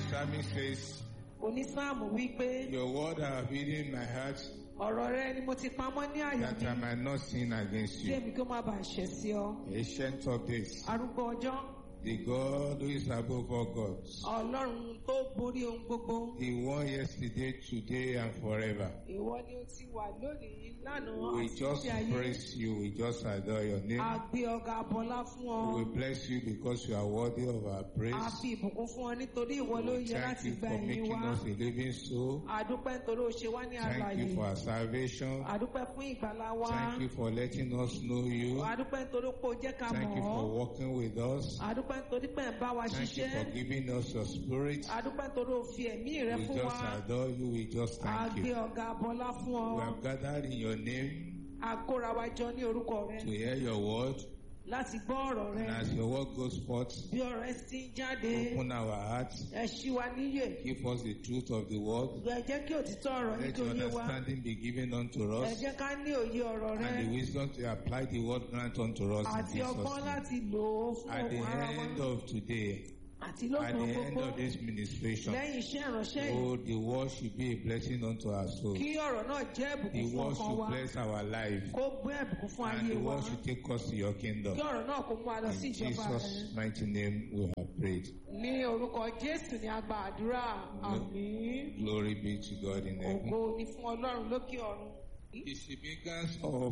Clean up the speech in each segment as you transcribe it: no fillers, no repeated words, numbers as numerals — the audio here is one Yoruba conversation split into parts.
psalmist says, Onísáàmù wípé your word I have hidden in my heart, ọ̀rọ̀ rẹ ni mo ti pamọ́ ní àyà that I mi might not sin against kí you. èmi kí ó má bàa ṣẹ̀ sí ọ. Ancient of days, Arúgbó ọjọ́, the God who is above all gods, Ọlọ́run tó borí ohun gbogbo. the one yesterday, today, and forever. Ìwọ ni ó ti wà lónìí lánàá We àti just títí ayé. praise you, we just adore your name. A gbé ọ̀gá bọlá fún ọ. We bless you because you are worthy of our A praise. fi ìbùkún fún ọ nítorí ìwọ ló We yẹ thank láti you gba for ẹ̀yìn making wa. us a living soul. A dúpẹ́ nítorí ó ṣe wá ní Thank àlàyé. you for our salvation. A dúpẹ́ fún ìgbàlá wa. Thank you for letting us know you. A dúpẹ́ nítorí pé ó jẹ́ ká Thank you mọ̀ for ọ́. working with us. A dúpẹ́ nítorí pé ẹ̀ ń bá wa Thank you ṣiṣẹ́. for giving us your spirit. A dúpẹ́ nítorí ó fi ẹ̀mí rẹ We fún just wa. adore you. We just A thank gbé you. ọ̀gá bọlá fún ọ. We have gathered in your name A kóra wa jọ ní orúkọ rẹ to hear your word. láti gbọ́ ọ̀rọ̀ rẹ. And as your word goes forth, Bí ọ̀rọ̀ ẹ sì ń jáde, open our hearts. ẹ ṣí wa níyè. Give us the truth of the word. Ẹ jẹ́ kí òtítọ́ ọ̀rọ̀ yìí Let kí ó your yé wa. understanding be given unto Ẹ us. jẹ́ ká ní òye ọ̀rọ̀ rẹ And the wisdom to apply the word grant unto us in àti Jesus' ọgbọ́n name. láti lò ó fún At the ọkàn ara wa. end of today, Àti at lọ́gbọ̀n the end gbogbo of this ministration, lẹ́yìn iṣẹ́ ìránṣẹ́ yìí, oh, the word should be a blessing unto our soul. kí ọ̀rọ̀ náà jẹ́ ìbùkún The fún word ọkàn should wa. bless our life. Kó gbé ìbùkún fún And ayé the wa. word should take us to your kingdom. Kí ọ̀rọ̀ náà kó mú wa lọ sí In ìjọba rẹ. Jesus' mighty name we have prayed. Ní orúkọ Jésù ni a gba àdúrà. Àmín. Glory be to God in heaven. Ògo ni fún Ọlọ́run lókè ọ̀run. The significance of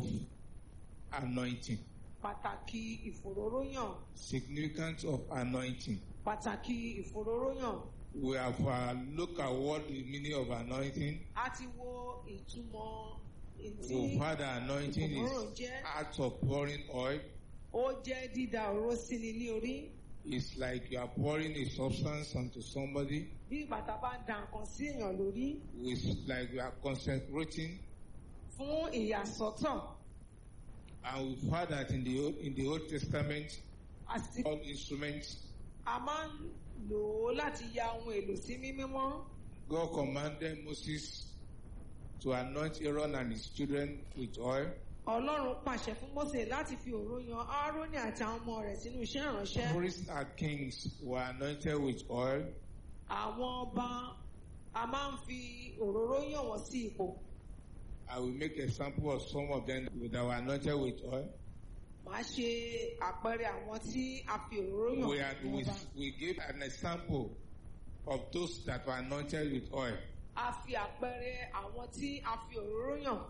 anointing. Pàtàkì ìfòróróyàn. Significance of anointing. Pàtàkì ìfòróróyàn. We have looked at what the meaning of anointing. A ti wo ìtumọ̀ ìtí We've had that anointing ìfòróró is jẹ́. act of pouring oil. Ó jẹ́ dídà òró síni ní orí. It's like you are pouring a substance onto somebody. Bí bàtà bá ń da nǹkan sí èèyàn lórí It's like you are consecrating. fún ìyàsọ́tọ̀. And we've heard that in the Old Testament, Àti all instruments, a máa ń lò ó láti ya ohun èlò sí mímọ́. God commanded Moses to anoint Aaron and his children with oil. Ọlọ́run pàṣẹ fún Mósè láti fi òró yan Áárónì àti àwọn ọmọ rẹ̀ sínú iṣẹ́ ìránṣẹ́. Priests and kings were anointed with oil. Àwọn ọba a máa ń fi òróró yàn wọ́n sí ipò. I will make a sample of some of them that were anointed with oil. Màá ṣe àpẹẹrẹ àwọn tí a fi òróró yàn fún ọba. We gave an example of those that were anointed with oil. A fi àpẹẹrẹ àwọn tí a fi òróró yàn.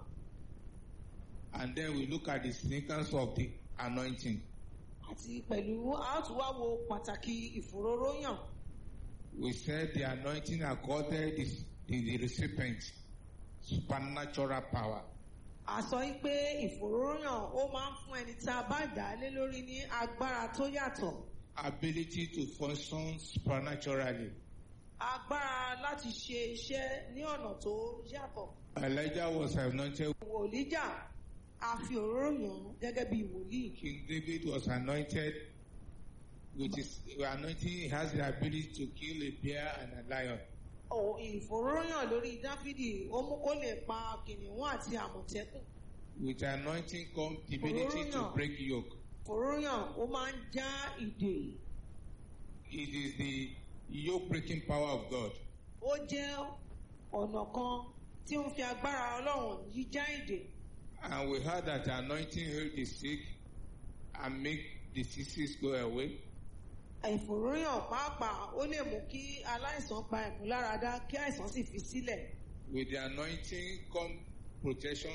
And then we look at the significance of the anointing. Àti pẹ̀lú a ó tún wá wo pàtàkì ìfòróró yàn. We said the anointing accorded the recipient supernatural power. A sọ pé ìfòróró yàn ó máa ń fún ẹni tí a bá dà á lé lórí ní agbára tó yàtọ̀. Ability to function supernaturally. Agbára láti ṣe iṣẹ́ ní ọ̀nà tó yàtọ̀. Elijah was anointed. Wòlíjà a fi òróró yàn gẹ́gẹ́ bí wòlíì. King David was anointed with his anointing has the ability to kill a bear and a lion. Ìfòróyàn lórí Dáfídì ó mú kó lè pa kìnìún àti àmọ̀tẹ́kùn. With anointing comes the ability to break yoke. Ìfòróyàn ó máa ń já ìdè. It is the yoke breaking power of God. Ó jẹ́ ọ̀nà kan tí ó ń fi agbára Ọlọ́run yí já ìdè. And we heard that anointing heal the sick and make diseases go away. Ìfòróyàn pàápàá ó lè mú kí aláìsàn gba ìmúláradá kí àìsàn sì fi sílẹ̀. With the anointing come protection.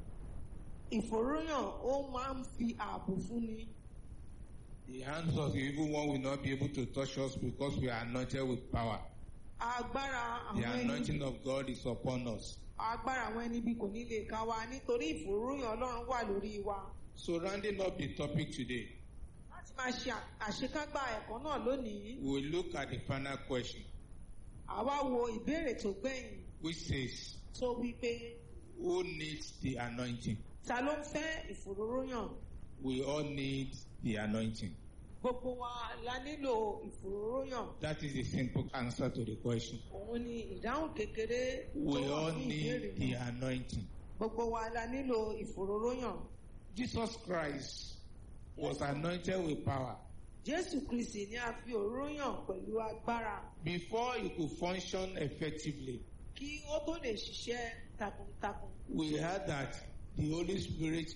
Ìfòróyàn ó máa ń fi ààbò fúnni. The hands of the evil one will not be able to touch us because we are anointed with power. Agbára The àwọn ẹni anointing of God is upon us. agbára àwọn ẹni bí kò ní lè ká wa nítorí ìfòróyàn Ọlọ́run wà lórí wa. So rounding up the topic today, Láti máa ṣe àṣekágbá ẹ̀kọ́ náà lónìí, we will look at the final question, àwa wo ìbéèrè tó gbẹ̀yìn which says, tó wí pé who needs the anointing? ta ló ń fẹ́ ìfòróróyàn? We all need the anointing. Gbogbo wa la nílò ìfòróróyàn. That is the simple answer to the question. Òun ni ìdáhùn kékeré tó We wà all fún need ìbéèrè the náà. anointing. Gbogbo wa la nílò ìfòróróyàn. Jesus Christ was anointed with power. Jésù Kristi ni a fi òróró yàn pẹ̀lú agbára Before he could function effectively, kí ó tó lè ṣiṣẹ́ takuntakun. we heard that the Holy Spirit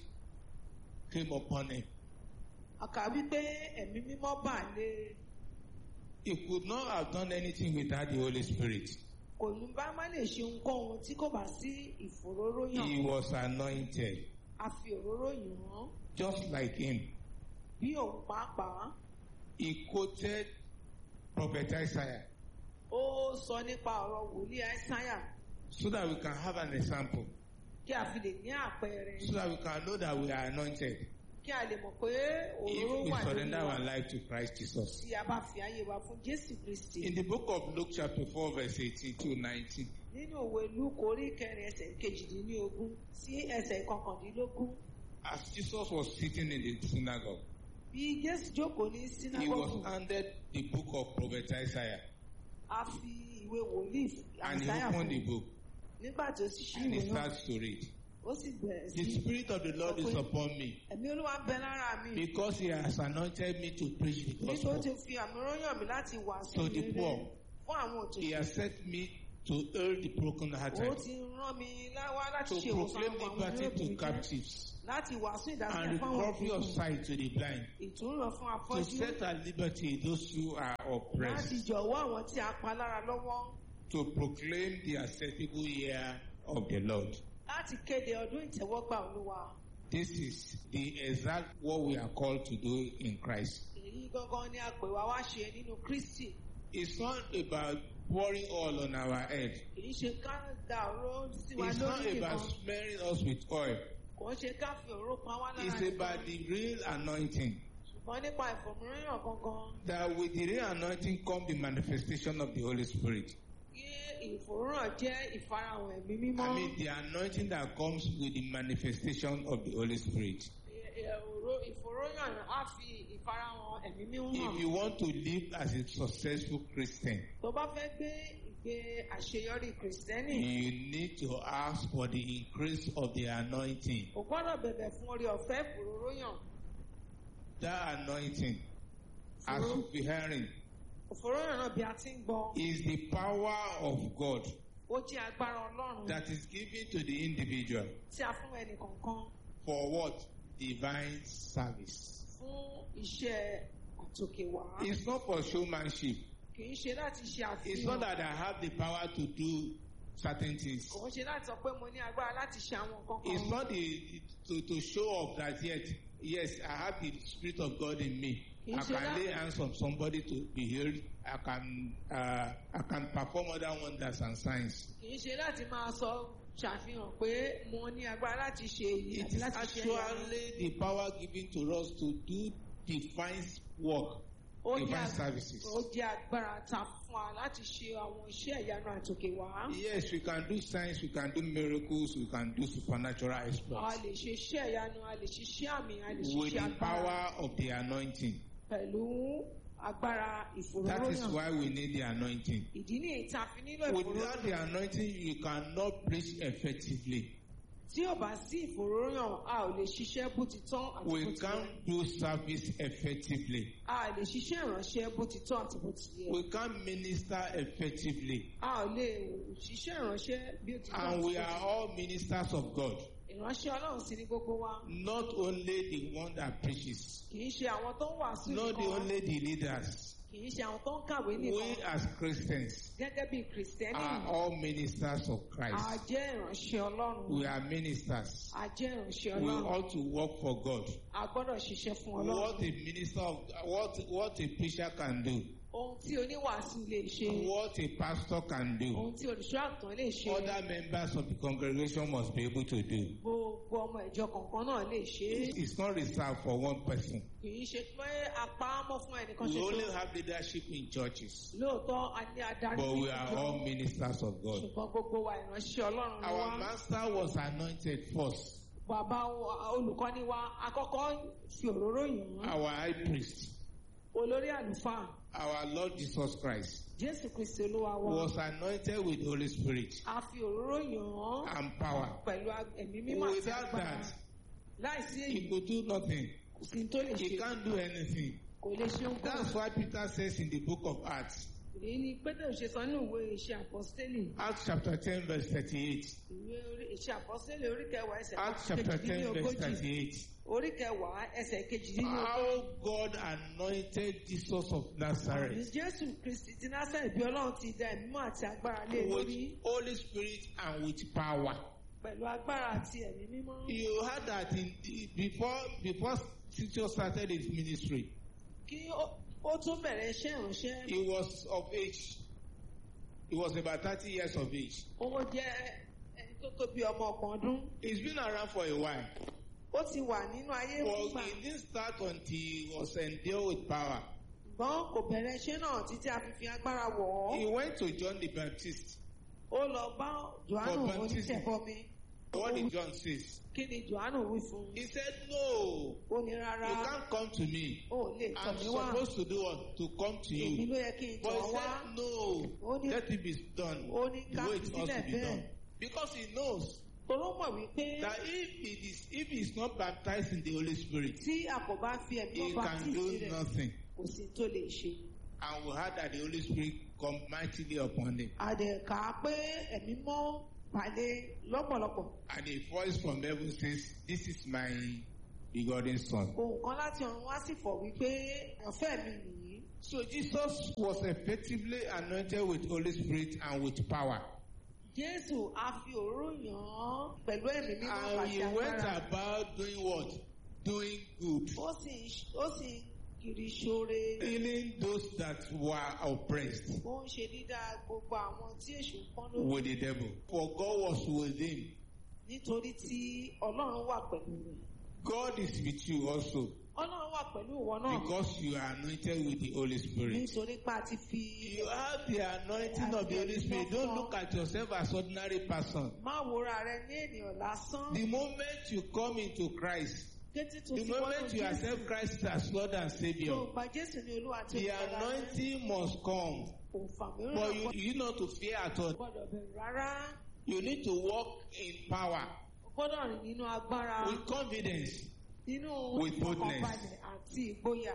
came upon him. A kà wípé ẹ̀mí mímọ́ bà lé. He could not have done anything without the Holy Spirit. Kò ní bá má lè ṣe ohunkóhun tí kò bá sí ìfòróróyàn. He was anointed, A fi òróró yàn án just like him. bí òun pàápàá. He quoted Prophet Isaiah Ó sọ nípa ọ̀rọ̀ wòlíì Áísáyà so that we can have an example, kí a fi lè ní àpẹẹrẹ. so that we can know that we are anointed Kí a lè mọ̀ pé òróró if we wà surrender nínú wa our life to Christ Jesus. tí a bá fi ayé wa fún Jésù Kristi. In the book of Luke chapter 4 verse 18 to 19, Nínú òwe Lúùkù orí kẹrin ẹsẹ̀ kejìdínlógún sí ẹsẹ̀ kọkàndínlógún. as Jesus was sitting in the synagogue, Bí Jésù jókòó ní he was sínágọ́gù, handed the book of Prophet Isaiah, a fi ìwé wòlíì and he Àìsáyà opened the fún un. book Nígbà tí ó sì ṣí and he ìwé náà, starts to read. ó sì bẹ̀rẹ̀ The sí. Spirit of the Lord is upon me Ẹ̀mí Olúwa ń bẹ lára mi. because he has anointed me to preach the Nítorí ó gospel ti fi àmì ròyàn mi láti wàásù to the ìrere poor. fún àwọn He òtòṣì. has set me to heal the Ó brokenhearted, ti rán mi láwá láti to ṣe ìwòsàn proclaim àwọn liberty to olóògùn jẹ́, captives láti wàásù and ìdásílẹ̀ fún àwọn recovery of òkùnkùn, sight to the blind, ìtúràn fún to afọ́jú, set at liberty those who are láti oppressed, jọ̀wọ́ àwọn tí a pa lára lọ́wọ́, to proclaim the acceptable year of the Lord. láti kéde ọdún ìtẹ́wọ́gbà Olúwa. This is the exact what we are called to do in Christ. Èyí gangan ni a pè wá wá ṣe nínú Kristi. It's not about pouring oil on our head. Kì í ṣe ká da òró sí wa It's not lórí about nìkan. smearing us with oil. Kò ń ṣe ká fi òró pa wá lára It's nìkan. about the real anointing. Ṣùgbọ́n nípa ìfọ̀mọ́ràn gangan, That with the real anointing come the manifestation of the Holy Spirit. kí ìfòróràn jẹ́ ìfarahàn ẹ̀mí mímọ́. I mean the anointing that comes with the manifestation of the Holy Spirit. Ìfòróràn á fi ìfarahàn ẹ̀mí mímọ́ hàn. If you want to live as a successful Christian, Tó bá fẹ́ gbé ìgbé àṣeyọrí Kìrìsìtẹ́nì, you need to ask for the increase of the anointing. kò gbọ́dọ̀ bẹ̀bẹ̀ fún orí ọ̀fẹ́ ìfòróróyàn. That anointing, as you'll be hearing, Ìfòróyàn náà bí a ti ń gbọ́, is the power of God ó jẹ́ agbára Ọlọ́run that is given to the individual tí a fún ẹnì kọ̀ọ̀kan for what? Divine service. fún iṣẹ́ àtòkèwá. It's not for showmanship. Kì í ṣe láti ṣe It's not àfihàn. that I have the power to do certain things. Kò ń ṣe láti sọ pé mo ní agbára láti ṣe àwọn nǹkan It's kan. not to show off that yet. Yes, I have the Spirit of God in me. I can lay hands on somebody to be healed. I can perform other wonders and signs. Kì í ṣe láti máa sọ ṣàfihàn pé mo ní agbára láti ṣe èyí It àti is láti ṣe ẹ̀yà. actually the power given to us to do divine work, Ó divine jẹ́ services. ó jẹ́ agbára ta fún wa láti ṣe àwọn iṣẹ́ ìyanu àtòkèwá. Yes, we can do signs, we can do miracles, we can do supernatural A exploits lè ṣe iṣẹ́ ìyanu, a lè ṣiṣẹ́ àmì, a lè with ṣiṣẹ́ the agbára power of the anointing. pẹ̀lú agbára That is ìfòróróyàn. why we need the anointing. Ìdí ní ìta fi nílò Without the ìfòróróyàn. anointing, you cannot preach effectively. Tí ò bá sí ìfòróróyàn, a ò lè ṣiṣẹ́ bó ti tán àti bó We ti yẹ. can't do service effectively. A ò lè ṣiṣẹ́ ìránṣẹ́ bó ti tán àti bó ti yẹ. We can't minister effectively. A ò lè ṣiṣẹ́ ìránṣẹ́ bí ó ti tán And àti we bó are ti yẹ. all ministers of God. Ìránṣẹ́ Ọlọ́run sì ni gbogbo wa. Not only the one that preaches, Kì í ṣe àwọn tó ń wàásù not nìkan. only the leaders. Kì í ṣe àwọn tó ń kàwé We nìkan. as Christians Gẹ́gẹ́ bí Kìrìsìtẹ́nì, are all ministers of a Christ. jẹ́ ìránṣẹ́ Ọlọ́run. We are ministers. A jẹ́ ìránṣẹ́ We Ọlọ́run. ought to work for God. A gbọ́dọ̀ ṣiṣẹ́ fún What Ọlọ́run. a minister of what a preacher can do, Ohun tí oníwàásù lè ṣe. what a pastor can do, Ohun tí olùṣọ́ àgùntàn lè ṣe. other members of the congregation must be able to do. Gbogbo ọmọ ìjọ kọ̀ọ̀kan náà lè ṣe é. It's not reserved for one person. Kì í ṣe pé apá mọ́ fún ẹnìkan We only ṣoṣo. have leadership in churches, Lóòótọ́ a ní adarí but we nínú are ìjọ. all ministers of God. Ṣùgbọ́n gbogbo wa ìránṣẹ́ Ọlọ́run ni Our wá. master was anointed first. Bàbá olùkọ́ni wa akọ́kọ́ fi òróró yàn án. Our high priest, Olórí àlùfáà our Lord Jesus Christ, Jésù Kristi Olúwa wa. was anointed with the Holy Spirit A fi òróró yàn án and power. pẹ̀lú ẹ̀mí mímọ́ àti Without agbára. that, Láìsí he èyí could do nothing. kò sí tó lè He ṣe. can't do anything. kò lè ṣe ohunkóhun. That's why Peter says in the book of Acts, èyí ni Pétérù ṣe sọ nínú ìwé Iṣẹ́ Àpọ́stélì. Acts chapter 10 verse 38. Ìwé Iṣẹ́ Àpọ́stélì orí kẹwàá ẹsẹ̀ Acts chapter 10 verse 38. Orí kẹwàá ẹsẹ̀ kejìdínlógójì. How God anointed Jesus of Nazareth Jésù Kristi ti Násárẹ́tì bí Ọlọ́run ti dá ẹ̀mí mímọ́ àti agbára lé with lórí. Holy Spirit and with power. Pẹ̀lú agbára àti ẹ̀mí mímọ́. You heard that before Jesus started his ministry, Kí ó tó bẹ̀rẹ̀ iṣẹ́ ìránṣẹ́. he was of age. He was about 30 years of age. Ó jẹ́ ẹni tó tó bí ọmọ ọgbọ̀n ọdún. He's been around for a while. Ó ti wà nínú ayé fúngbà. But he didn't start until he was endowed with power. Ṣùgbọ́n kò bẹ̀rẹ̀ iṣẹ́ náà títí a fi agbára wọ̀ ọ́. He went to John the Baptist. Ó lọ bá Jòhánù onítẹ̀bọmi. What did John say? Kí ni Jòhánù wí fún un? He said, no, Ó ní rárá. you can't come to me. Ó lè tọ̀ I'm mí wá. supposed to do what? To come to Èmi you. ló yẹ kí n But tọ̀ he wá. said, no, Ó ní- let it be done Ó ní the ká way fi it ought to sílẹ̀ be bẹ́ẹ̀. done. Because he knows Toró mọ̀ wípé that if he is not baptized in the Holy Spirit, tí a kò bá fi ẹ̀mí he ọba can tí do sí rẹ̀, nothing. kò sí tó lè ṣe. And we heard that the Holy Spirit come mightily upon him. Àdẹ̀ká pé ẹ̀mí mọ́ pàdé lọ́pọ̀lọpọ̀. And a voice from heaven says, this is my begotten son. Ohùn kan láti ọ̀run wá sì fọ̀ wípé ọ̀fẹ́ mi nìyí. So Jesus was effectively anointed with Holy Spirit and with power. Jésù a fi òróró yàn án pẹ̀lú ẹ̀mí mímọ́ And àti he went agbára. about doing what? Doing good. Ó sì kiri ṣoore. Healing those that were oppressed Ó ń ṣe dídá gbogbo àwọn tí èṣù ń pọ́n lójú. with the devil. For God was with him. Nítorí tí Ọlọ́run wà pẹ̀lú rẹ̀. God is with you also Ọlọ́run wà pẹ̀lú ìwọ náà. because you are anointed with the Holy Spirit. Nítorí pé a ti fi. You have the anointing of the Holy Spirit. Don't look at yourself as ordinary person. Má wòra rẹ ní ènìyàn lásán. The moment you come into Christ, Kété tó the ti wọ́n moment you accept Christ as Lord and tó Savior, gba Jésù ní Olúwa tí the ó gbọ́dọ̀ rẹ̀. anointing must come. Òǹfà mìíràn But you not to fear at all. gbọ́dọ̀ bẹ̀rù rárá. You need to walk in power O gbọ́dọ̀ rìn nínú agbára. with confidence. Nínú with boldness. ìfọkànbalẹ̀ àti ìgboyà.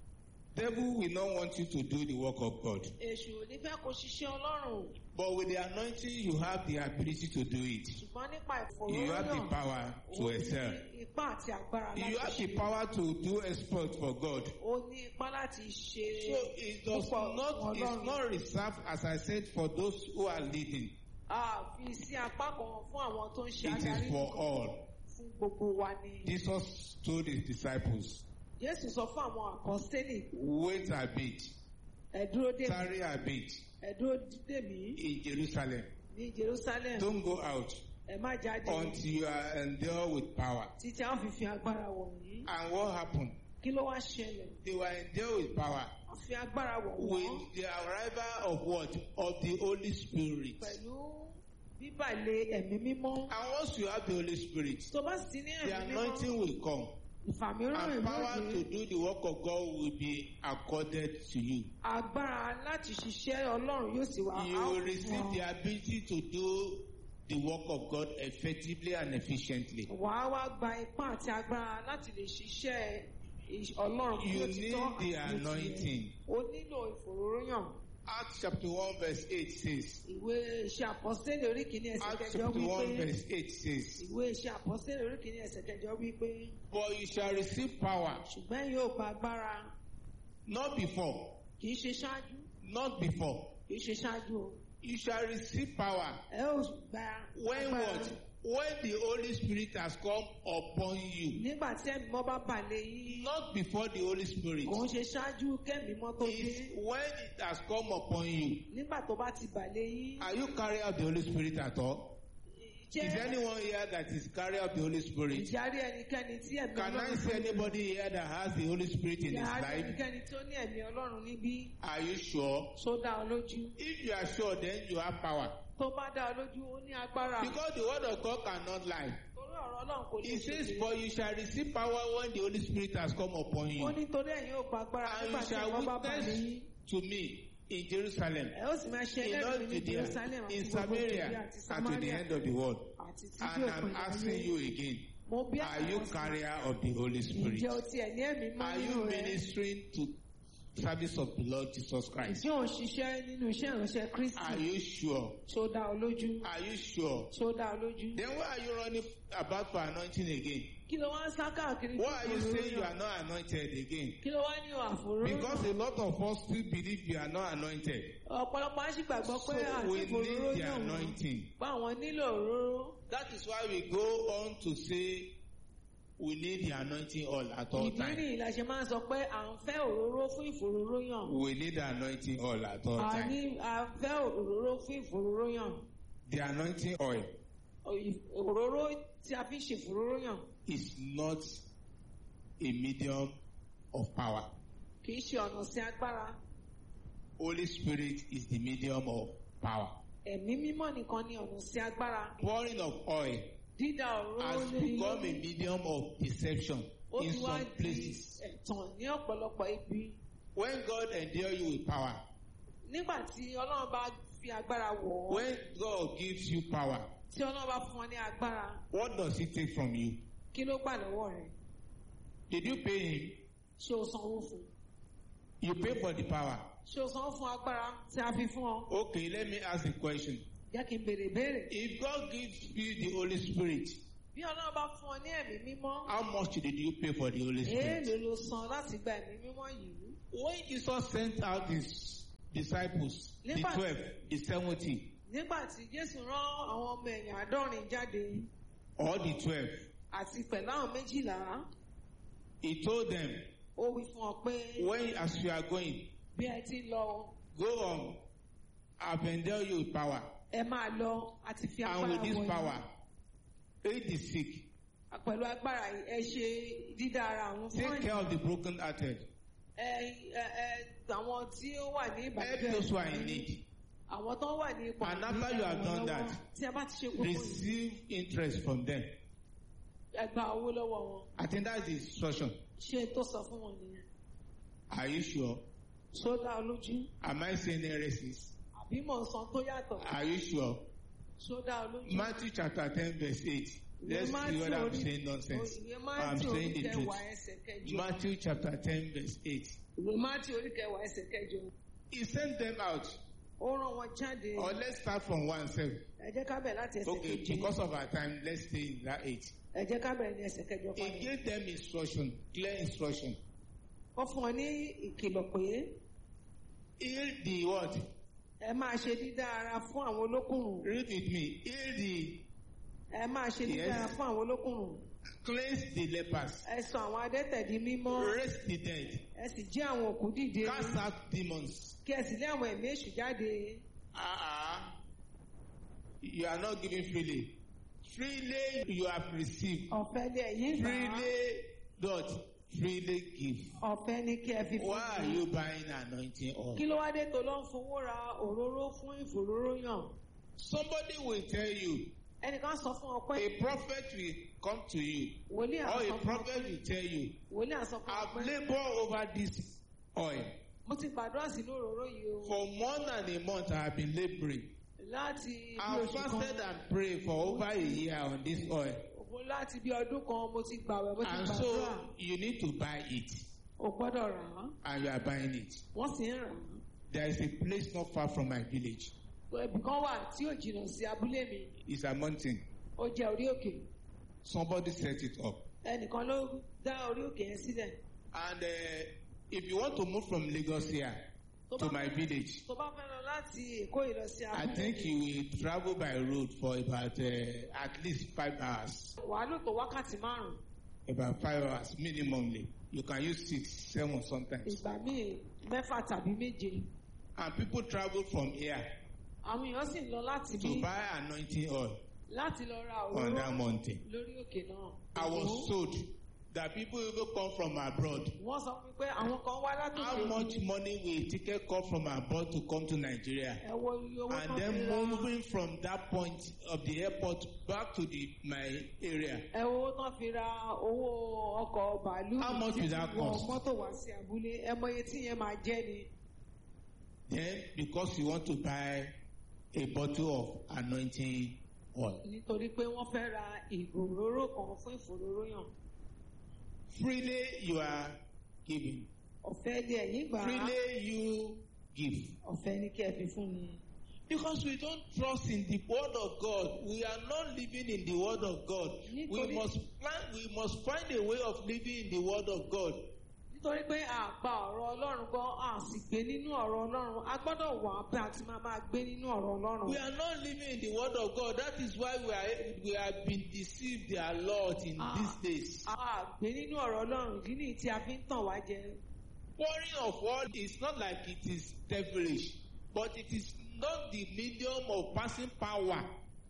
Devil will not want you to do the work of God. Èṣù ò ní fẹ́ kó ṣiṣẹ́ Ọlọ́run. But with the anointing, you have the ability to do it. Ṣùgbọ́n nípa You have the ìfòróró power to excel. ní ipá àti agbára You láti have the ṣe. power to do exploit for God. Ó ní ipá láti ṣe So it does púpọ̀ not, fún it's Ọlọ́run. not reserved, as I said, for those who are leading. A fi sí apá kan fún àwọn tó ń ṣe It is adarí for nìkan. all. Fún gbogbo wa ni. Jesus told his disciples, Jésù sọ fún àwọn àkọsílẹ̀ wait a bit, ẹ̀dúró dè mí. tarry a bit Ẹ̀dúró dè mí in Jerusalem. ní Jerusalem. Don't go out Ẹ má jáde until you are endowed with power. títí a ó fi fi agbára wọ̀nyí. And what happened? Kí ló wá ṣẹlẹ̀? They were endowed with power. A fi agbára wọ̀ wọ́n With the arrival of what? Of the Holy Spirit. pẹ̀lú bíbàlẹ̀ ẹ̀mí mímọ́. And once you have the Holy Spirit, Tó bá sì ti ní the ẹ̀mí mímọ́, anointing will come. ìfàmìíràn And power ìlú to do the work of God will be accorded to you. agbára láti ṣiṣẹ́ Ọlọ́run yóò sì wá. You will receive the ability to do the work of God effectively and efficiently. Wàá wá gba ipá àti agbára láti lè ṣiṣẹ́ Ọlọ́run bí You ó ti need tọ́ the àti bó ti yẹ. anointing. O nílò ìfòróróyàn. Acts chapter 1 verse 8 says, Ìwé iṣẹ́ àpọ́sítélì orí kìíní ẹsẹ̀ Acts kẹjọ chapter 1 wípé. verse 8 says, Ìwé iṣẹ́ àpọ́sítélì orí kìíní ẹsẹ̀ kẹjọ wípé. but you shall receive power, Ṣùgbọ́n yóò gba agbára. not before, Kì í ṣe ṣáájú. not before. Kì í ṣe ṣáájú o. You shall receive power Ẹ ó gba when agbára. what? When the Holy Spirit has come upon you. Nígbà tí ẹ̀mí mọ́ bá balẹ̀ yín. Not before the Holy Spirit. Kò ń ṣe ṣáájú kẹ́mi mọ́ tó It's dé. when it has come upon you. Nígbà tó bá ti balẹ̀ yín. Are you carrying out the Holy Spirit at all? Is Jẹ́ anyone here that is carrying out the Holy Spirit? ìjárí ẹnikẹ́ni tí ẹ̀mí Can I Ọlọ́run see anybody here that has the Holy Spirit in his ìjárí life? ẹnikẹ́ni tó ní ẹ̀mí Ọlọ́run níbí. Are you sure? Sódà ọ lójú. If you are sure, then you have power. Tó bá dá ọ lójú, ó ní agbára. Because the word of God cannot lie. Torí ọ̀rọ̀ Ọlọ́run kò lè It says, ṣe. for you shall receive power when the Holy Spirit has come upon Ó you. ní torí ẹ̀yin ó gba agbára And nígbà you tí shall ẹ̀mọ́ bá balẹ̀ witness yín. to me in Jerusalem, Ẹ ó sì máa ṣe in ẹlẹ́rìí all mi ní Jerusalem Judea, àti in gbogbo Judea Samaria, àti and to the Samaria end of the world. àti títí And I'm òpin asking ayé. you again, Mo bí Are you àwọn sí. carrier of the Holy Spirit? Ǹjẹ́ o tiẹ̀ ní ẹ̀mí mọ́ Are you nínú rẹ̀? ministering to service of the Lord Jesus Christ? Ǹjẹ́ ò ń ṣiṣẹ́ nínú iṣẹ́ ìránṣẹ́ Kristi? Are you sure? Ṣó dá ọ lójú? Are you sure? Ṣó dá ọ lójú? Then why are you running about for anointing again? Kí ló wá ń sá káàkiri? Why are you fún saying you òróró are not anointed again? Kí ló wá ní àfòró? Because a lot of us still believe we are not anointed. Ọ̀pọ̀lọpọ̀ á sì gbàgbọ́ So pé we àti òróró need the náà wọ́n. anointing. Pé àwọn nílò òróró. That is why we go on to say we need the anointing oil at all Ìdí times. nìyí la ṣe máa ń sọ pé à ń fẹ́ òróró fún ìfòróróyàn. We need the anointing oil at all À times. fẹ́ òróró fún ìfòróróyàn. The anointing oil Òróró tí a fi ń ṣe ìfòróróyàn is not a medium of power. kì í ṣe ọ̀nà sí agbára. Holy Spirit is the medium of power. Ẹ̀mí mímọ́ nìkan ni ọ̀nà sí agbára. Pouring of oil Dídá òróró has lórí become a lórí. medium of deception Ó in ti wá some di places. ẹ̀tàn ní ọ̀pọ̀lọpọ̀ ibi. When God endure you with power, Nígbà tí Ọlọ́run bá fi agbára wọ̀ ọ́, when God gives you power, tí Ọlọ́run bá fún ọ ní agbára, what does He take from you? kí ló gbà lọ́wọ́ rẹ̀? Did you pay Him? Ṣé o sanwó fún un? You pay for the power. Ṣé o sanwó fún agbára tí a fi fún ọ? Okay, let me ask the question. Jẹ́ kí n béèrè béèrè. If God gives you the Holy Spirit, Bí Ọlọ́run bá fún ọ ní ẹ̀mí mímọ́, how much did you pay for the Holy Spirit? èèlò ló san láti gba ẹ̀mí mímọ́ yìí? When Jesus sent out His disciples, the 12, the 70, Nígbà tí Jésù rán àwọn ọmọ ẹ̀yìn àádọ́rin jáde or the 12, àti pẹ̀lú àwọn méjìlá, He told them, ó wí fún ọ pé when as you are going, bí ẹ ti ń lọ, go on, I've endowed you with power. ẹ máa lọ àti fi And agbára with this wọ̀nyí. power, aid the sick, Pẹ̀lú agbára yìí, ẹ ṣe dídá ara àwọn fún take care of the broken-hearted, àwọn tí ó wà ní help ìbàjẹ́. those who are in need, Àwọn tó wà ní ipò And after you have done that, tí a bá ti ṣe gbogbo yìí, receive interest from them. ẹ gba owó lọ́wọ́ wọn. I think that's the instruction. Ṣé tó sọ fún wọn nìyẹn? Are you sure? Sódà olójú. Am I saying heresies? Àbí mò ń san tó yàtọ̀? Are you sure? Sódà olójú. Matthew chapter 10 verse 8. Let's see whether I'm saying nonsense. Ìwé I'm Mátíù saying the orí truth. kẹwàá ẹsẹ̀ kẹjọ. Matthew chapter 10 verse 8. Ìwé Mátíù orí kẹwàá ẹsẹ̀ kẹjọ. He sent them out. Ó rán wọn jáde. Or let's start from 1:7. Ẹ jẹ́ ká bẹ̀rẹ̀ láti ẹsẹ̀ Okay, kejì. because of our time, let's stay in that 8. Ẹ jẹ́ ká bẹ̀rẹ̀ ní ẹsẹ̀ kẹjọ He padà. gave them instruction, clear instruction. Ó fún wọn ní ìkìlọ̀ pé Heal the what? ẹ máa ṣe dídá ara fún àwọn olókùnrùn. Read with me. Heal the, Ẹ máa ṣe dídá Yes. ara fún àwọn olókùnrùn. cleanse the lepers, Ẹ sọ àwọn adẹ́tẹ̀ di mímọ́. raise the dead, Ẹ sì jí àwọn òkú dìde. cast out demons. Kí ẹ sì lé àwọn ẹ̀mí èṣù jáde. You are not giving freely. Freely you have received. Ọ̀fẹ́ lé ẹ̀yìn gbà á. Freely not freely give. Ọ̀fẹ́ ní kí ẹ fi Why fún are mi. you buying anointing oil? Kí ló wá dé tó lọ ń fowó ra òróró fún ìfòróróyàn? Somebody will tell you, Ẹnìkan sọ fún ọ pé a prophet will come to you, wòlíì or àsọ a fún ọ prophet pé will tell you, wòlíì àsọ fún ọ I've pé labored over this oil. mo ti gbàdúrà sínú òróró yìí o For more than a month I have been laboring. láti bí I've oṣù fasted kan. and prayed for over a year on this oil. Ògbó láti bí ọdún kan mo ti gbàwẹ̀ mo ti And gbàdúrà. so you need to buy it. O gbọ́dọ̀ rà á. And you are buying it. Wọ́n sì ń rà á. There is a place not far from my village. Ẹbí kan wà tí ò jìnnà sí abúlé mi. It's a mountain. Ó jẹ́ orí òkè. Somebody set it up. Ẹnìkan ló dá orí òkè yẹn sílẹ̀. And if you want to move from Lagos here to my village, Tó bá fẹ́ lọ láti Èkó yìí lọ sí I abúlé. think you will travel by road for about at least 5 hours. Wàá lò tó wákàtí márùn-ún. About 5 hours minimally. You can use 6, 7 sometimes. Ìgbà míì 6 tàbí 7. And people travel from here Àwọn èèyàn sì ń lọ láti to bí buy anointing oil láti lọ ra on that òróró mountain. lórí òkè náà. I was told that people even come from abroad. Wọ́n sọ fún mi pé àwọn kan wá How látòkè. much money will a ticket cost from abroad to come to Nigeria? Ẹ wo iye owó And tán fi then ra. moving from that point of the airport back to my area. Ẹ wo owó tán fi ra owó ọkọ̀ bàálù. How much will that wọ cost? mọ́tò wá sí abúlé. Ẹ mọ iye tí yẹn máa jẹ́ ni. Then because you want to buy a bottle of anointing oil. nítorí pé wọ́n fẹ́ ra ìgò òróró kan fún ìfòróróyàn. Freely you are giving. ọ̀fẹ́ ni ẹ̀yin gbà á, Freely you give. ọ̀fẹ́ ni kí ẹ fi fún ni. Because we don't trust in the word of God. We are not living in the word of God. We must find a way of living in the word of God. nítorí pé a gba ọ̀rọ̀ Ọlọ́run gbọ́, a sì gbé nínú ọ̀rọ̀ Ọlọ́run, a gbọ́dọ̀ wà bí a ti máa gbé nínú ọ̀rọ̀ Ọlọ́run. We are not living in the word of God. That is why we have been deceived a lot in these days. A gbé nínú ọ̀rọ̀ Ọlọ́run, ìdí nìyí tí a fi ń tàn wá jẹ. Pouring of oil is not like it is devilish, but it is not the medium of passing power.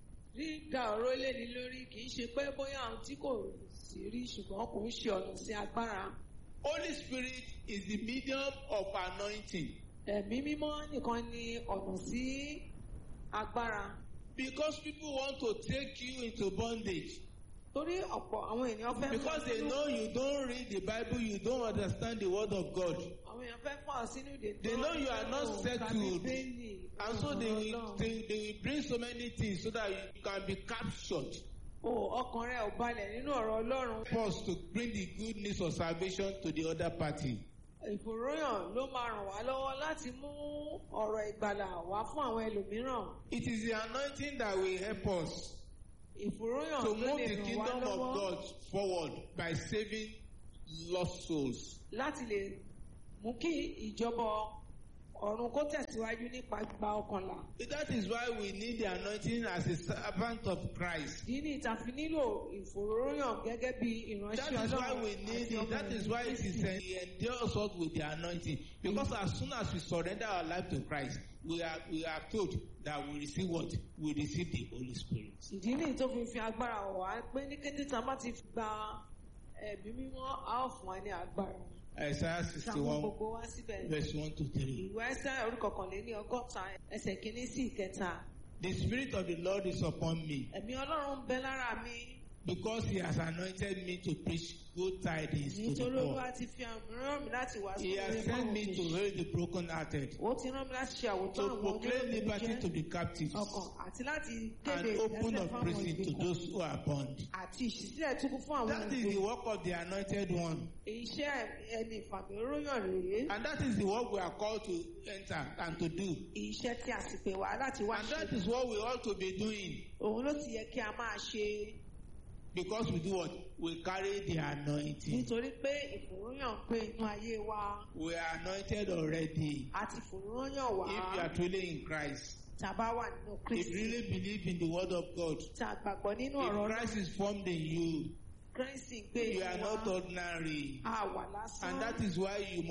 Dídá ọ̀rọ̀ eléni lórí kì í ṣe pé bóyá àwọn tí kò sí rí ṣùgbọ́n kò ń ṣe ọ̀nà sí agbára. Holy Spirit is the medium of anointing. Ẹ̀mí mímọ́ nìkan ni ọ̀nà sí agbára. Because people want to take you into bondage. Torí ọ̀pọ̀ àwọn ènìyàn fẹ́ Because they know you don't read the Bible, you don't understand the word of God. Àwọn èèyàn fẹ́ fọ́ sínú ìdè. They know you are not settled. And so they will bring so many things so that you can be captured. Ọkàn rẹ̀ ò balẹ̀ nínú ọ̀rọ̀ Ọlọ́run. First, to bring the good news of salvation to the other party. Ìfòróyàn ló máa ràn wá lọ́wọ́ láti mú ọ̀rọ̀ ìgbàlà wá fún àwọn ẹlòmíràn. It is the anointing that will help us Ìfòróyàn to ló move lè the ràn wá kingdom of lọ́wọ́ God forward by saving lost souls. láti lè mú kí ìjọba ọ̀run kó tẹ̀síwájú nípa gba ọkànlá. That is why we need the anointing as a servant of Christ. Ìdí ni ìta fi nílò ìfòróyàn gẹ́gẹ́ bí ìránṣẹ́ That is why Ọlọ́run we need àti it. ọmọ That is why it is he endures us with the anointing. Because as soon as we surrender our life to Christ, we are told that we receive what? We receive the Holy Spirit. Ìdí ni tó fi agbára wá pé ní kété tá a bá ti gba ẹ̀mí mímọ́ a ó fún wa ní agbára. Isaiah Ṣàwọn 61 gbogbo wá síbẹ̀. verse 1 to 3. Ìwé Ẹ́sáyà orí kọkànléní ọgọ́ta ẹsẹ̀ kìíní sí ìkẹta. The Spirit of the Lord is upon me, Ẹ̀mí Ọlọ́run ń bẹ lára mi. because he has anointed me to preach good tidings to the Nítorí poor. Olúwa ti fi àmì rán mi láti wá sí He has sent me to heal the brokenhearted, Ó ti rán mi láti ṣe àwòtán to àwọn proclaim liberty to oníròyìn the captives, ọkàn àti láti and kéde open ìdásílẹ̀ of fún àwọn prison to ìgbèkùn those who are bound. àti ìṣísílẹ̀ túbú fún àwọn That is the ìgbèkùn. work of the anointed one. Iṣẹ́ ẹni ìfàmìróyàn rèé. And that is the work we are called to enter and to do. Iṣẹ́ tí a sì pè wá láti wá And ṣe. that is what we ought to be doing. Òun ló ti yẹ kí a máa ṣe. Because we do what? We carry the anointing. Nítorí pé ìfòróyàn pé inú ayé wa We are anointed already. àti ìfòróyàn wá. If you are truly in Christ. Tàbá wà nínú If Kristi. you really believe in the word of God. Tá a gbàgbọ́ nínú ọ̀rọ̀ If Christ is formed in you. Kristi gbé You are inú not wa. ordinary. A wà lásán. And that is why you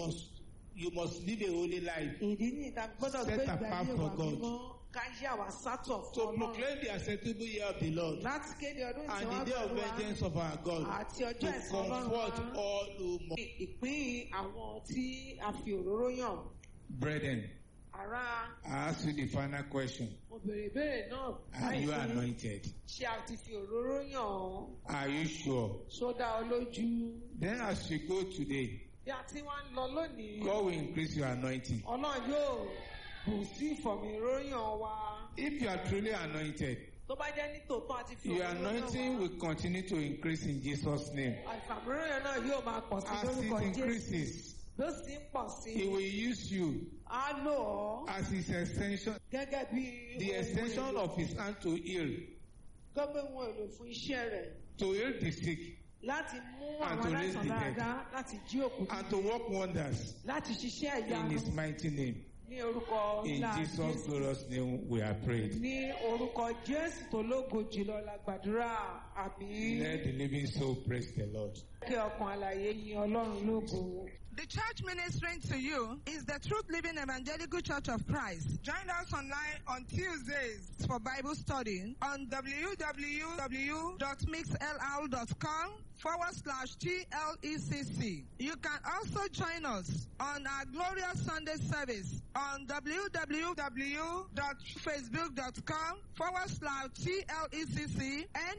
must live a holy life. Ìdí ní ìta gbọ́dọ̀ gbé Set ìgbé apart ayé for wa God. mímọ́ ká yà wá sátọ̀ To fún Ọlọ́run. proclaim the acceptable year of the Lord. Láti kéde ọdún And ìtẹ́wọ́ the day of pẹ̀lú wa vengeance of our God. àti ọjọ́ To ẹ̀san Ọlọ́run wa. comfort all who mourn. Ìpín àwọn tí a fi òróró yàn. Brethren, Ará, I ask you the final question. mo bèrè ìbéèrè náà. Are you láìpẹ́. anointed? Ṣé a ti fi òróró yàn ọ́? Are you sure? Ṣó dá ọ lójú? Then as you go today, Bí a ti wá ń lọ lónìí, God will increase your anointing. Ọlọ́run yóò bù sí ìfọ̀mìróyàn wa. If you are truly anointed, Tó bá jẹ́ ní tòótọ́ àti fi your òróró yàn anointing wá. will continue to increase in Jesus' name. Ìfọ̀mìróyàn náà yóò máa pọ̀ sí As lórúkọ it Jésù. increases, Ló sì ń pọ̀ sí. He will use you Á lò ọ́ as His extension, gẹ́gẹ́ bí the extension of His hand to heal, gẹ́gẹ́ ohun èlò fún iṣẹ́ rẹ̀. to heal the sick, Láti mú And àwọn to raise aláìsàn the dead. dáadáa, láti jí òkú and to work wonders láti ṣiṣẹ́ in ìyanu His mighty name. ní orúkọ In ńlá Jesus' Jésù. glorious name, we are prayed. Ní orúkọ Jésù tó lógo jùlọ la gbàdúrà. Àmín. Let the living soul praise the Lord. Kí ọkàn alààyè yin Ọlọ́run lógo. The church ministering to you is the Truth Living Evangelical Church of Christ. Join us online on Tuesdays for Bible study on www.mixlr.com/TLECC. You can also join us on our glorious Sunday service on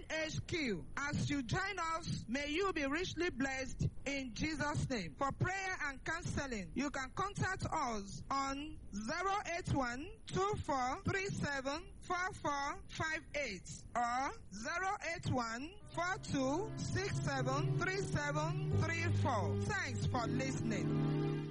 www.facebook.com/TLECC NHQ. As you join us, may you be richly blessed in Jesus' name. For prayer and counseling. You can contact us on 081-2437-4458 or 081-4267-3734. Thanks for listening.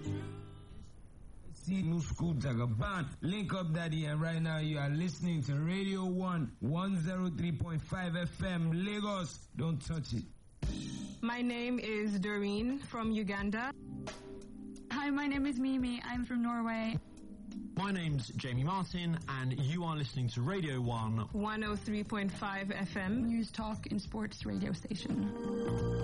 New School Jagaban. Link up, Daddy, and right now you are listening to Radio 1 103.5 FM Lagos. Don't touch it. My name is Doreen from Uganda. Hi, my name is Mimi. I'm from Norway. My name's Jamie Martin, and you are listening to Radio 1 103.5 FM News Talk and Sports radio station.